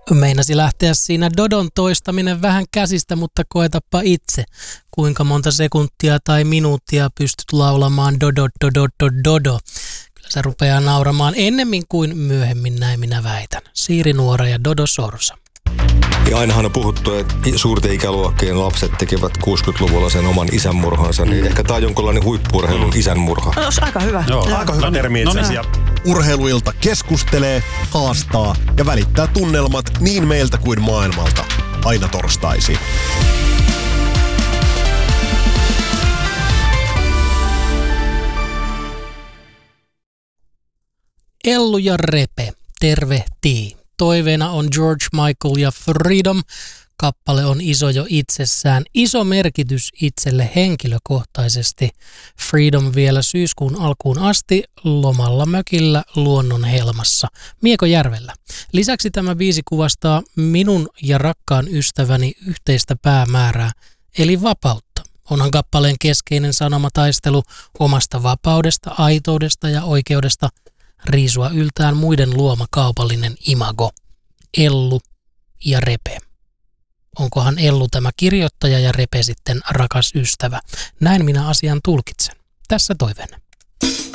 Meinasi lähteä siinä Dodon toistaminen vähän käsistä, mutta koetappa itse, kuinka monta sekuntia tai minuuttia pystyt laulamaan Dodo, Dodo, Dodo, Dodo. Kyllä se rupeaa nauramaan ennemmin kuin myöhemmin, näin minä väitän. Siiri Nuora ja Dodo Sorsa. Ja ainahan on puhuttu, että suurten ikäluokkien lapset tekevät 60-luvulla sen oman isänmurhansa, niin ehkä tämä on jonkinlainen huippu-urheilun isänmurha. No, aika hyvä. Joo, aika hyvä termi itse asiassa. Urheiluilta keskustelee, haastaa ja välittää tunnelmat niin meiltä kuin maailmalta. Aina torstaisin. Ellu ja Repe tervehtii. Toiveena on George Michael ja Freedom. Kappale on iso jo itsessään. Iso merkitys itselle henkilökohtaisesti. Freedom vielä syyskuun alkuun asti lomalla mökillä luonnon helmassa Miekojärvellä. Lisäksi tämä biisi kuvastaa minun ja rakkaan ystäväni yhteistä päämäärää, eli vapautta. Onhan kappaleen keskeinen sanoma taistelu omasta vapaudesta, aitoudesta ja oikeudesta riisua yltään muiden luoma kaupallinen imago. Ellu ja Repe. Onkohan Ellu tämä kirjoittaja ja Repe sitten rakas ystävä? Näin minä asian tulkitsen. Tässä toiveena.